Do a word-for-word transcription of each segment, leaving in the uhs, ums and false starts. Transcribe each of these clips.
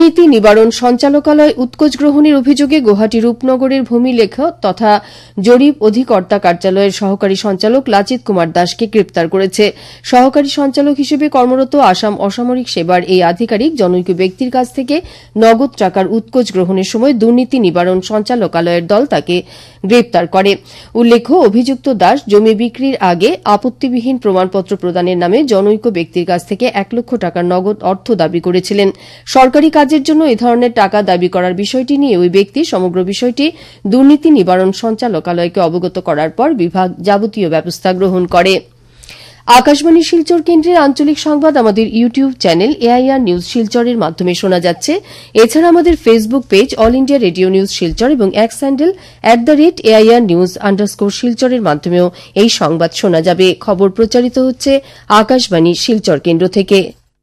দুর্নীতি নিবারণ সঞ্চালকালয় উৎকোচ গ্রহণের অভিযোগে গুয়াহাটি রূপনগরের ভূমিলেখ তথা জরিপ অধিকর্তা কার্যালয়ের সহকারী সঞ্চালক লাচিত কুমার দাসকে গ্রেপ্তার করেছে। সহকারী সঞ্চালক হিসেবে কর্মরত আসাম অসামরিক সেবার এই আধিকারিক জনৈক ব্যক্তির কাছ থেকে নগদ টাকার উৎকোচ গ্রহণের সময় দুর্নীতি নিবারণ সঞ্চালকালয়ের দল তাকে গ্রেপ্তার করে। উল্লেখ্য, অভিযুক্ত দাস জমি বিক্রির আগে আপত্তিবিহীন প্রমাণপত্র প্রদানের নামে জনৈক ব্যক্তির কাছ থেকে এক লক্ষ টাকার নগদ অর্থ দাবি করেছিলেন। সরকারি কাজের জন্য এ ধরনের টাকা দাবি করার বিষয়টি নিয়ে ওই ব্যক্তি সমগ্র বিষয়টি দুর্নীতি নিবারণ সঞ্চালকালয়কে অবগত করার পর বিভাগ যাবতীয় ব্যবস্থা গ্রহণ করে। আকাশবাণী শিলচর কেন্দ্রের আঞ্চলিক সংবাদ আমাদের ইউটিউব চ্যানেল এআইআর নিউজ শিলচরের মাধ্যমে শোনা যাচ্ছে। এছাড়া আমাদের Facebook page all India radio news Silchar এবং x handle at the rate AIR news underscore শিলচরের মাধ্যমেও এই সংবাদ শোনা যাবে। খবর প্রচারিত হচ্ছে আকাশবাণী শিলচর কেন্দ্র থেকে।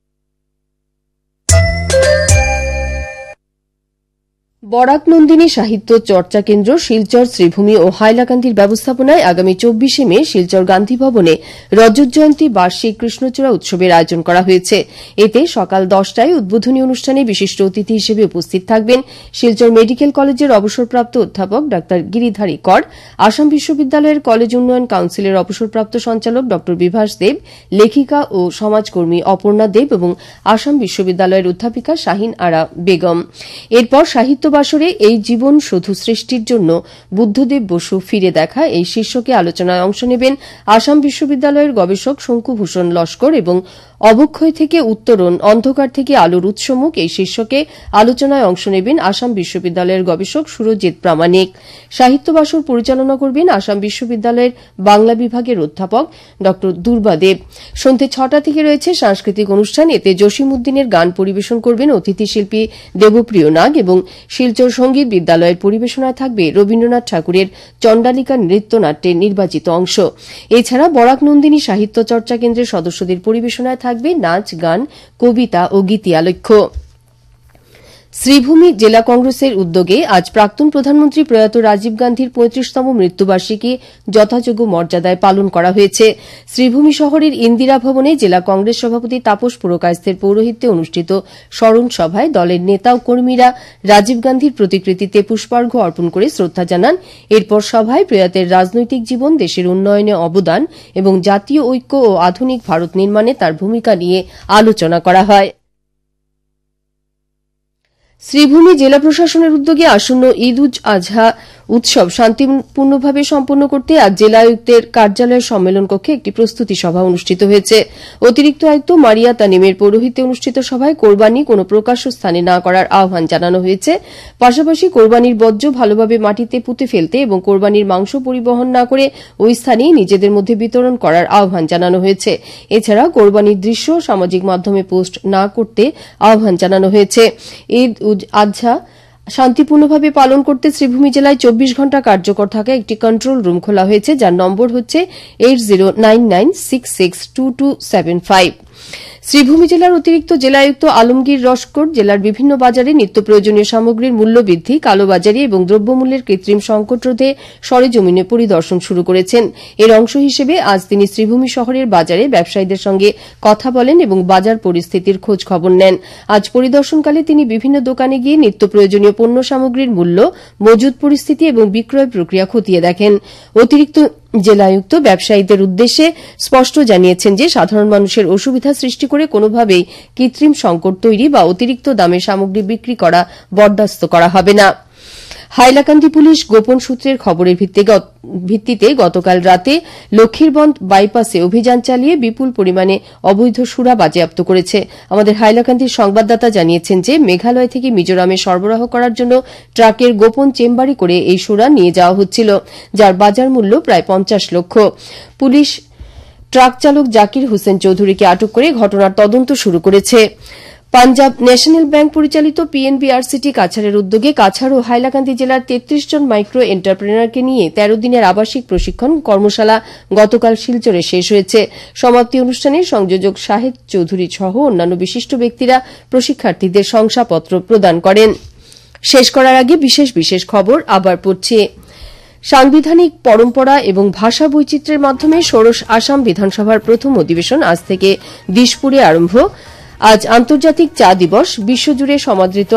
বরাক নন্দিনী সাহিত্য চর্চা কেন্দ্র শিলচর শ্রীভূমি ও হাইলাকান্দির ব্যবস্থাপনায় আগামী চব্বিশে মে শিলচর গান্ধী ভবনে রজত জয়ন্তী বার্ষিক কৃষ্ণচূড়া উৎসবের আয়োজন করা হয়েছে। এতে সকাল দশটায় উদ্বোধনী অনুষ্ঠানে বিশিষ্ট অতিথি হিসেবে উপস্থিত থাকবেন শিলচর মেডিকেল কলেজের অবসরপ্রাপ্ত অধ্যাপক ডা গিরিধারী কর, আসাম বিশ্ববিদ্যালয়ের কলেজ উন্নয়ন কাউন্সিলের অবসরপ্রাপ্ত সঞ্চালক ড বিভাস দেব, লেখিকা ও সমাজকর্মী অপর্ণা দেব এবং আসাম বিশ্ববিদ্যালয়ের অধ্যাপিকা শাহিন আরা বেগম। এরপর সাহিত্য বাসরে এই জীবন শুধু সৃষ্টির জন্য বুদ্ধদেব বসু ফিরে দেখা এই শীর্ষকে আলোচনায় অংশ নেবেন আসাম বিশ্ববিদ্যালয়ের গবেষক শঙ্কুভূষণ লস্কর এবং অবক্ষয় থেকে উত্তরণ অন্ধকার থেকে আলোর উৎসমুখ এই শীর্ষকে আলোচনায় অংশ নেবেন আসাম বিশ্ববিদ্যালয়ের গবেষক সুরজিৎ প্রামাণিক। সাহিত্য বাসর পরিচালনা করবেন আসাম বিশ্ববিদ্যালয়ের বাংলা বিভাগের অধ্যাপক ড দুর্বা দেব। সন্ধ্যে ছটা থেকে রয়েছে সাংস্কৃতিক অনুষ্ঠান। এতে জসিম উদ্দিনের গান পরিবেশন করবেন অতিথি শিল্পী দেবপ্রিয় নাগ এবং শিলচর সঙ্গীত বিদ্যালয়ের পরিবেশনায় থাকবে রবীন্দ্রনাথ ঠাকুরের চণ্ডালিকা নৃত্যনাট্যের নির্বাচিত অংশ। এছাড়া বরাক নন্দিনী সাহিত্য চর্চা কেন্দ্রের সদস্যদের পরিবেশনায় থাকবে নাচ, গান, কবিতা ও গীতিয়ালক্ষ্য। শ্রীভূমি জেলা কংগ্রেসের উদ্যোগে আজ প্রাক্তন প্রধানমন্ত্রী প্রয়াত রাজীব গান্ধীর পঁয়ত্রিশতম মৃত্যুবার্ষিকী যথাযোগ্য মর্যাদায় পালন করা হয়েছে। শ্রীভূমি শহরের ইন্দিরা ভবনে জেলা কংগ্রেস সভাপতি তাপস পুরকায়স্থের পৌরোহিত্যে অনুষ্ঠিত স্মরণ সভায় দলের নেতা ও কর্মীরা রাজীব গান্ধীর প্রতিকৃতিতে পুষ্পার্ঘ্য অর্পণ করে শ্রদ্ধা জানান। এরপর সভায় প্রয়াতের রাজনৈতিক জীবন, দেশের উন্নয়নে অবদান এবং জাতীয় ঐক্য ও আধুনিক ভারত নির্মাণে তার ভূমিকা নিয়ে আলোচনা করা হয়। শ্রীভূমি জেলা প্রশাসনের উদ্যোগে আসন্ন ঈদ উজ আজহা উৎসব শান্তিপূর্ণভাবে সম্পন্ন করতে আজ জেলা আয়ুক্তের কার্যালয়ের সম্মেলন কক্ষে একটি প্রস্তুতি সভা অনুষ্ঠিত হয়েছে। অতিরিক্ত আয়ুক্ত মারিয়া তানিমের পৌরোহিত্যে অনুষ্ঠিত সভায় কোরবানি কোনো প্রকাশ্য স্থানে না করার আহ্বান জানানো হয়েছে। পাশাপাশি কোরবানির বর্জ্য ভালোভাবে মাটিতে পুঁতে ফেলতে এবং কোরবানির মাংস পরিবহন না করে ওই স্থানেই নিজেদের মধ্যে বিতরণ করার আহ্বান জানানো হয়েছে। এছাড়া কোরবানির দৃশ্য সামাজিক মাধ্যমে পোস্ট না করতে আহ্বান জানানো হয়েছে। ঈদ উজ আজহা শান্তিপূর্ণভাবে পালন করতে শ্রীভূমি জেলায় চব্বিশ ঘণ্টা কার্যকর থাকা একটি কন্ট্রোল রুম খোলা হয়েছে, যার নম্বর হচ্ছে eight zero nine nine six six two two seven five. Sreebhumi জেলার অতিরিক্ত জেলায়ুক্ত আলমগীর রসকর জেলার বিভিন্ন বাজারে নিত্য প্রয়োজনীয় সামগ্রীর মূল্যবৃদ্ধি, কালোবাজারি এবং দ্রব্যমূল্যের কৃত্রিম সংকট রোধে সরেজমিনে পরিদর্শন শুরু করেছেন। এর অংশ হিসেবে আজ তিনি শ্রীভূমি শহরের বাজারে ব্যবসায়ীদের সঙ্গে কথা বলেন এবং বাজার পরিস্থিতির খোঁজ খবর নেন। আজ পরিদর্শনকালে তিনি বিভিন্ন দোকানে গিয়ে নিত্য প্রয়োজনীয় পণ্য সামগ্রীর মূল্য, মজুত পরিস্থিতি এবং বিক্রয় প্রক্রিয়া খতিয়ে দেখেন। অতিরিক্ত জেলায়ুক্ত ব্যবসায়ীদের উদ্দেশ্যে স্পষ্ট জানিয়েছেন যে সাধারণ মানুষের অসুবিধা সৃষ্টি করে কোনোভাবেই কৃত্রিম সংকট তৈরি বা অতিরিক্ত দামে সামগ্রী বিক্রি করা বরদাস্ত করা হবে না। হাইলাকান্দি পুলিশ গোপন সূত্রের খবরের ভিত্তিতে গতকাল রাতে লক্ষ্মীরবন্দ বাইপাসে অভিযান চালিয়ে বিপুল পরিমাণে অবৈধ সুরা বাজেয়াপ্ত করেছে। আমাদের হাইলাকান্দির সংবাদদাতা জানিয়েছেন যে মেঘালয় থেকে মিজোরামে সরবরাহ করার জন্য ট্রাকের গোপন চেম্বারে করে এই সুরা নিয়ে যাওয়া হচ্ছিল, যার বাজার মূল্য প্রায় পঞ্চাশ লক্ষ। পুলিশ ট্রাক চালক জাকির হোসেন চৌধুরীকে আটক করে ঘটনার তদন্ত শুরু করেছে। পাঞ্জাব ন্যাশনাল ব্যাংক পরিচালিত পিএনবিআরসিটি কাছাড়ের উদ্যোগে কাছাড় ও হাইলাকান্দি জেলার তেত্রিশ জন মাইক্রো এন্টারপ্রেনারকে নিয়ে তেরো দিনের আবাসিক প্রশিক্ষণ কর্মশালা গতকাল শিলচরে শেষ হয়েছে। সমাপ্তি অনুষ্ঠানে সংযোজক শাহেদ চৌধুরী সহ অন্যান্য বিশিষ্ট ব্যক্তিরা প্রশিক্ষার্থীদের শংসাপত্র প্রদান করেন। শেষ করার আগে বিশেষ বিশেষ খবর আবার পড়ছে। সাংবিধানিক পরম্পরা এবং ভাষা বৈচিত্র্যের মাধ্যমে ষোড়শ আসাম বিধানসভার প্রথম অধিবেশন আজ থেকে দিশপুরে আরম্ভ। আজ আন্তর্জাতিক চা দিবস। বিশ্বজুড়ে সমাদৃত